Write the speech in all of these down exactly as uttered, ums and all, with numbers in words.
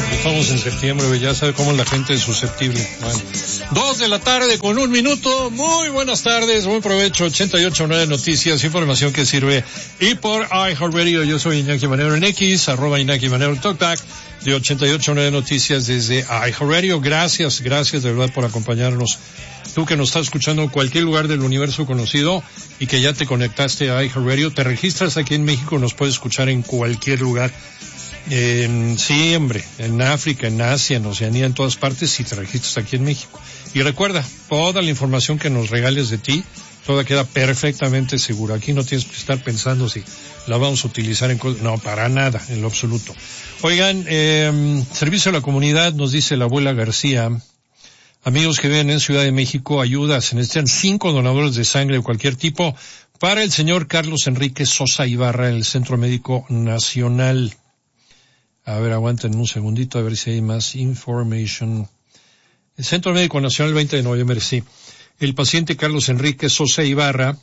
Estamos en septiembre, ya sabe cómo la gente es susceptible. Bueno, dos de la tarde con un minuto. Muy buenas tardes, buen provecho. ochenta y ocho punto nueve Noticias, información que sirve. Y por iHeartRadio, yo soy Iñaki Manero en X, arroba Iñaki Manero en TalkBack, de ochenta y ocho punto nueve Noticias desde iHeartRadio. Gracias, gracias de verdad por acompañarnos. Tú que nos estás escuchando en cualquier lugar del universo conocido y que ya te conectaste a iHeartRadio, te registras aquí en México, nos puedes escuchar en cualquier lugar. En siempre, en África, en Asia, en Oceanía, en todas partes, si te registras aquí en México. Y recuerda, toda la información que nos regales de ti, toda queda perfectamente segura. Aquí no tienes que estar pensando si la vamos a utilizar en cosas, no, para nada, en lo absoluto. Oigan, eh, servicio a la comunidad, nos dice la abuela García. Amigos que viven en Ciudad de México, ayuda, se necesitan cinco donadores de sangre de cualquier tipo para el señor Carlos Enrique Sosa Ibarra en el Centro Médico Nacional. A ver, aguanten un segundito a ver si hay más information. El Centro Médico Nacional, veinte de noviembre, sí. El paciente Carlos Enrique Sosa Ibarra,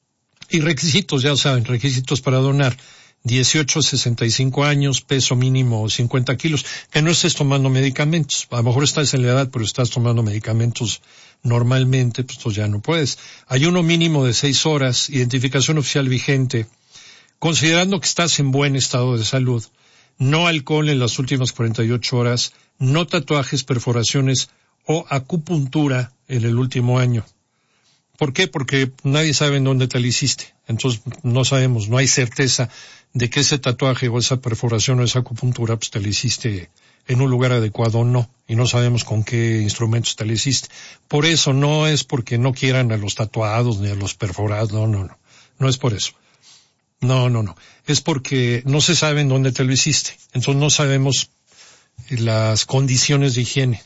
y requisitos, ya saben, requisitos para donar. dieciocho a sesenta y cinco años, peso mínimo cincuenta kilos. Que no estés tomando medicamentos. A lo mejor estás en la edad, pero estás tomando medicamentos normalmente, pues, pues ya no puedes. Ayuno mínimo de seis horas, identificación oficial vigente. Considerando que estás en buen estado de salud. No alcohol en las últimas cuarenta y ocho horas, no tatuajes, perforaciones o acupuntura en el último año. ¿Por qué? Porque nadie sabe en dónde te lo hiciste. Entonces no sabemos, no hay certeza de que ese tatuaje o esa perforación o esa acupuntura pues te lo hiciste en un lugar adecuado o no. Y no sabemos con qué instrumentos te lo hiciste. Por eso no es porque no quieran a los tatuados ni a los perforados, no, no, no. No es por eso. No, no, no. Es porque no se sabe en dónde te lo hiciste. Entonces no sabemos las condiciones de higiene.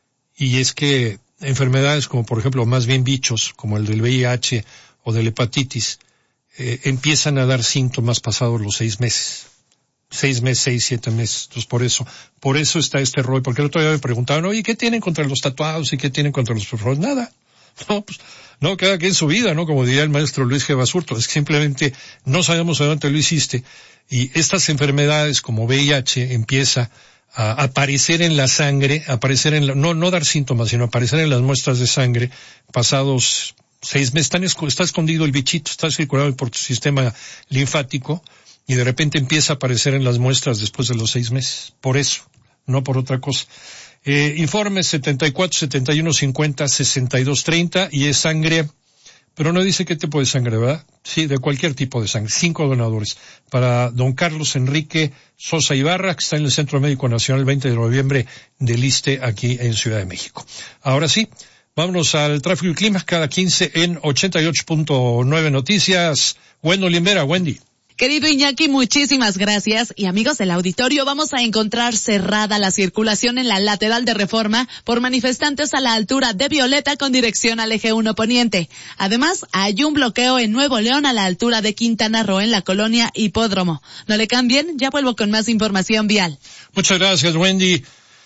Y es que enfermedades como, por ejemplo, más bien bichos, como el del V I H o de la hepatitis, eh, empiezan a dar síntomas pasados los seis meses. Seis meses, seis, siete meses. Entonces por eso, por eso está este rollo. Porque el otro día me preguntaban, oye, ¿qué tienen contra los tatuados y qué tienen contra los perforados? Nada. No, pues, no, cada quien su vida, ¿no? Como diría el maestro Luis G. Basurto, es que simplemente no sabemos a dónde lo hiciste, y estas enfermedades como V I H empieza a aparecer en la sangre, aparecer en la, no, no dar síntomas, sino aparecer en las muestras de sangre pasados seis meses. Está, está escondido el bichito, está circulando por tu sistema linfático, y de repente empieza a aparecer en las muestras después de los seis meses. Por eso, no por otra cosa. Eh, informe setenta y cuatro, setenta y uno, cincuenta, sesenta y dos, treinta, y es sangre, pero no dice qué tipo de sangre, ¿verdad? Sí, de cualquier tipo de sangre. Cinco donadores para don Carlos Enrique Sosa Ibarra, que está en el Centro Médico Nacional, veinte de noviembre del ISSSTE, aquí en Ciudad de México. Ahora sí, vámonos al tráfico y clima, cada quince en ochenta y ocho punto nueve Noticias. Wendy Olimbera, Wendy. Querido Iñaki, muchísimas gracias. Y amigos del auditorio, vamos a encontrar cerrada la circulación en la lateral de Reforma por manifestantes a la altura de Violeta con dirección al eje uno poniente. Además, hay un bloqueo en Nuevo León a la altura de Quintana Roo en la colonia Hipódromo. No le cambien, ya vuelvo con más información vial. Muchas gracias, Wendy.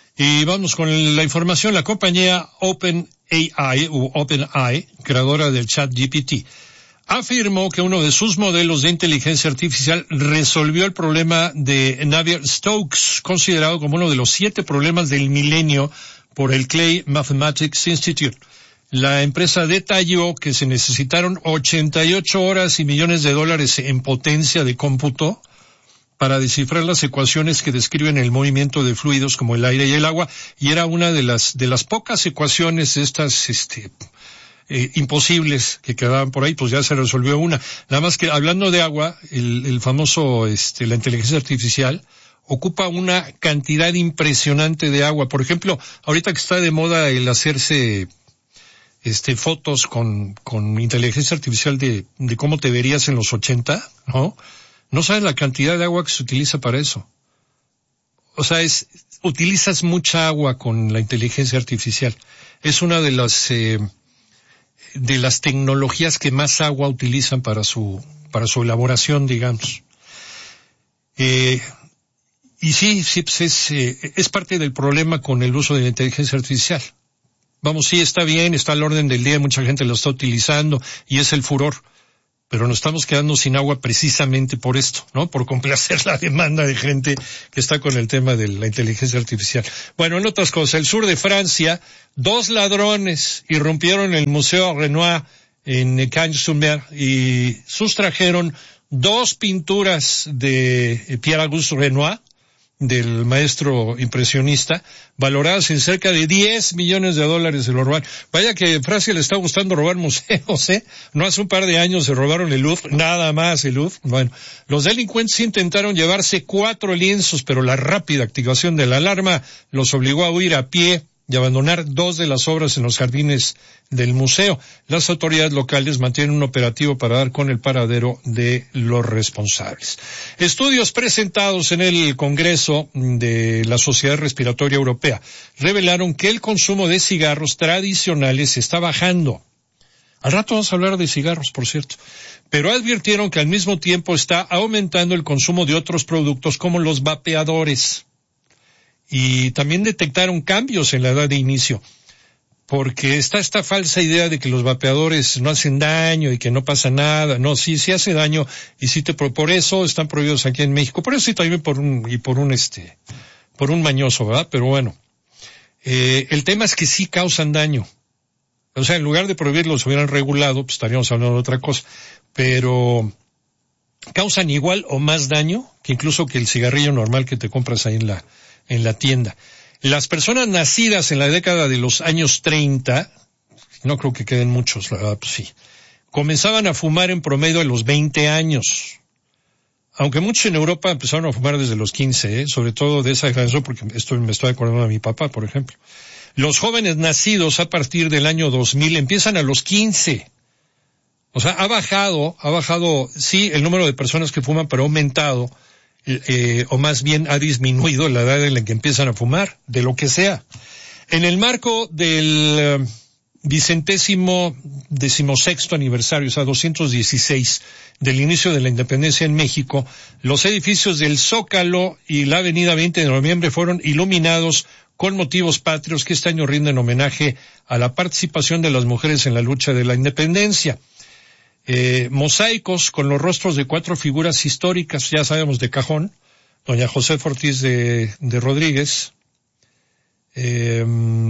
Y vamos con la información. La compañía OpenAI, o OpenAI, creadora del chat G P T, afirmó que uno de sus modelos de inteligencia artificial resolvió el problema de Navier-Stokes, considerado como uno de los siete problemas del milenio por el Clay Mathematics Institute. La empresa detalló que se necesitaron ochenta y ocho horas y millones de dólares en potencia de cómputo para descifrar las ecuaciones que describen el movimiento de fluidos como el aire y el agua, y era una de las de las pocas ecuaciones estas este Eh, imposibles que quedaban por ahí, pues ya se resolvió una. Nada más que hablando de agua, el, el famoso, este, la inteligencia artificial ocupa una cantidad impresionante de agua. Por ejemplo, ahorita que está de moda el hacerse, este, fotos con, con inteligencia artificial de, de cómo te verías en los ochenta, ¿no? No sabes la cantidad de agua que se utiliza para eso. O sea, es, utilizas mucha agua con la inteligencia artificial. Es una de las, eh, de las tecnologías que más agua utilizan para su para su elaboración, digamos. Eh, y sí, sí, pues es, eh, es parte del problema con el uso de la inteligencia artificial. Vamos, sí, está bien, está al orden del día, mucha gente lo está utilizando y es el furor. pero nos estamos quedando sin agua precisamente por esto, ¿no? Por complacer la demanda de gente que está con el tema de la inteligencia artificial. Bueno, en otras cosas, el sur de Francia, dos ladrones irrumpieron el Museo Renoir en Cagnes-sur-Mer y sustrajeron dos pinturas de Pierre-Auguste Renoir, del maestro impresionista, valoradas en cerca de diez millones de dólares de lo robaron. Vaya que a Francia le está gustando robar museos, ¿eh? No hace un par de años se robaron el Louvre, nada más el Louvre. Bueno, los delincuentes intentaron llevarse cuatro lienzos, pero la rápida activación de la alarma los obligó a huir a pie y abandonar dos de las obras en los jardines del museo. Las autoridades locales mantienen un operativo para dar con el paradero de los responsables. Estudios presentados en el Congreso de la Sociedad Respiratoria Europea revelaron que el consumo de cigarros tradicionales está bajando. Al rato vamos a hablar de cigarros, por cierto. Pero advirtieron que al mismo tiempo está aumentando el consumo de otros productos como los vapeadores. Y también detectaron cambios en la edad de inicio, porque está esta falsa idea de que los vapeadores no hacen daño y que no pasa nada. No, sí, sí hace daño y sí te, por eso están prohibidos aquí en México. Por eso sí también por un, y por un este, por un mañoso, ¿verdad? Pero bueno, eh, el tema es que sí causan daño. O sea, en lugar de prohibirlos, hubieran regulado, pues estaríamos hablando de otra cosa. Pero causan igual o más daño que incluso que el cigarrillo normal que te compras ahí en la, en la tienda. Las personas nacidas en la década de los años treinta, no creo que queden muchos, la verdad, pues sí, comenzaban a fumar en promedio a los veinte años. Aunque muchos en Europa empezaron a fumar desde los quince, ¿eh? Sobre todo de esa generación, porque esto me estoy acordando de mi papá, por ejemplo. Los jóvenes nacidos a partir del año dos mil empiezan a los quince. O sea, ha bajado, ha bajado, sí, el número de personas que fuman, pero ha aumentado, eh, o más bien ha disminuido la edad en la que empiezan a fumar, de lo que sea. En el marco del vicentésimo decimosexto aniversario, o sea, doscientos dieciséis, del inicio de la independencia en México, los edificios del Zócalo y la avenida veinte de noviembre fueron iluminados con motivos patrios que este año rinden homenaje a la participación de las mujeres en la lucha de la independencia. Eh, mosaicos con los rostros de cuatro figuras históricas, ya sabemos de cajón, doña Josefa Ortiz de, de Rodríguez, eh,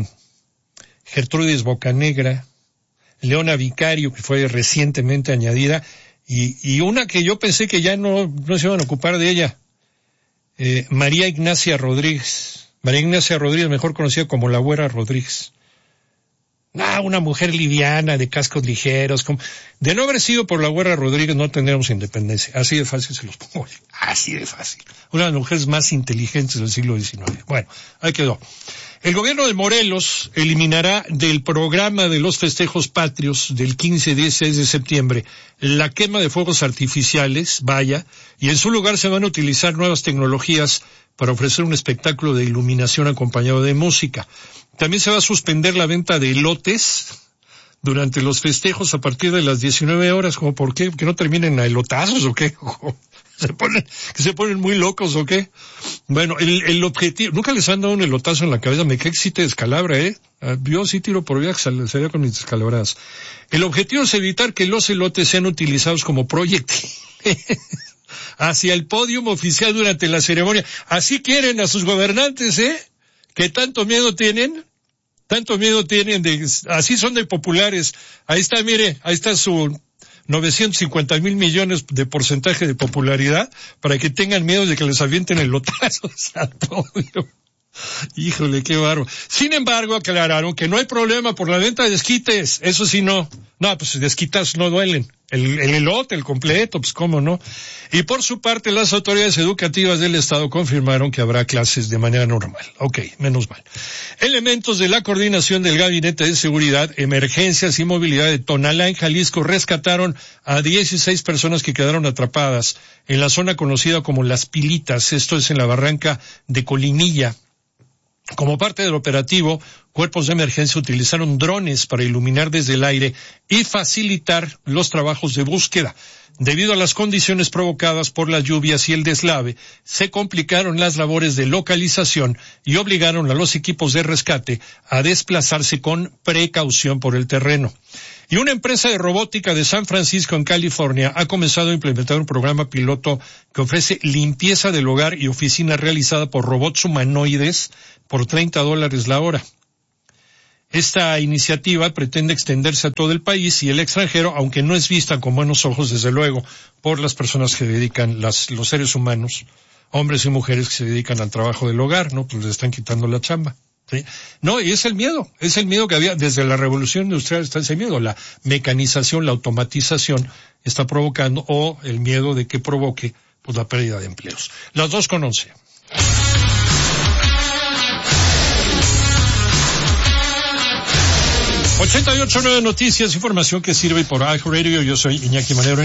Gertrudis Bocanegra, Leona Vicario, que fue recientemente añadida, y, y una que yo pensé que ya no, no se iban a ocupar de ella, eh, María Ignacia Rodríguez, María Ignacia Rodríguez, mejor conocida como la Güera Rodríguez. Ah, una mujer liviana, de cascos ligeros. Como... De no haber sido por la Güera Rodríguez no tendríamos independencia. Así de fácil se los pongo. Así de fácil. Una de las mujeres más inteligentes del siglo diecinueve. Bueno, ahí quedó. El gobierno de Morelos eliminará del programa de los festejos patrios del quince y dieciséis de septiembre la quema de fuegos artificiales, vaya, y en su lugar se van a utilizar nuevas tecnologías para ofrecer un espectáculo de iluminación acompañado de música. También se va a suspender la venta de elotes durante los festejos a partir de las diecinueve horas. ¿Cómo por qué? ¿Que no terminen a elotazos o qué? ¿Se ponen, que se ponen muy locos o qué? Bueno, el, el objetivo, nunca les han dado un elotazo en la cabeza, me cae que sí te descalabra, ¿eh? Yo sí tiro por viaje, salía con mis descalabradas. El objetivo es evitar que los elotes sean utilizados como proyectiles hacia el podio oficial durante la ceremonia. Así quieren a sus gobernantes, ¿eh? Que tanto miedo tienen, tanto miedo tienen de, así son de populares. Ahí está, mire, ahí está su novecientos cincuenta mil millones de porcentaje de popularidad para que tengan miedo de que les avienten el lotazo al podio. Híjole, qué bárbaro. Sin embargo, aclararon que no hay problema por la venta de desquites. Eso sí no. No, pues desquitas no duelen. El, el elote, el completo, pues cómo no. Y por su parte, las autoridades educativas del Estado confirmaron que habrá clases de manera normal. Ok, menos mal. Elementos de la coordinación del Gabinete de Seguridad, Emergencias y Movilidad de Tonalá, en Jalisco, rescataron a dieciséis personas que quedaron atrapadas en la zona conocida como Las Pilitas. Esto es en la barranca de Colinilla. Como parte del operativo, cuerpos de emergencia utilizaron drones para iluminar desde el aire y facilitar los trabajos de búsqueda. Debido a las condiciones provocadas por las lluvias y el deslave, se complicaron las labores de localización y obligaron a los equipos de rescate a desplazarse con precaución por el terreno. Y una empresa de robótica de San Francisco, en California, ha comenzado a implementar un programa piloto que ofrece limpieza del hogar y oficina realizada por robots humanoides por treinta dólares la hora. Esta iniciativa pretende extenderse a todo el país y el extranjero, aunque no es vista con buenos ojos, desde luego, por las personas que dedican, las, los seres humanos, hombres y mujeres que se dedican al trabajo del hogar, ¿no? Pues les están quitando la chamba. ¿Sí? No, y es el miedo, es el miedo que había desde la revolución industrial, está ese miedo, la mecanización, la automatización está provocando, o el miedo de que provoque, pues, la pérdida de empleos. Las dos con once. ochenta y ocho punto nueve Noticias, información que sirve por iHeartRadio. Yo soy Iñaki Manero.